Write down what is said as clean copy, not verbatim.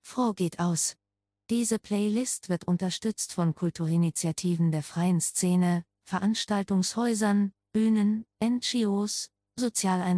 Froh geht aus. Diese Playlist wird unterstützt von Kulturinitiativen der freien Szene, Veranstaltungshäusern, Bühnen, NGOs, Sozialeinrichtungen